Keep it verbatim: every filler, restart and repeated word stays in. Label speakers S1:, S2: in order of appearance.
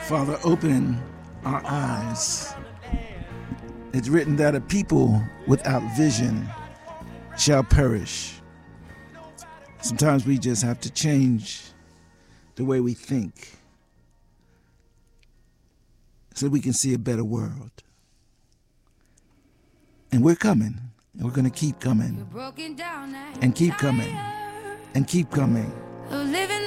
S1: Father, open our eyes. It's written that a people without vision shall perish. Sometimes we just have to change the way we think so we can see a better world. And we're coming. And we're going to keep coming. And keep coming. And keep coming.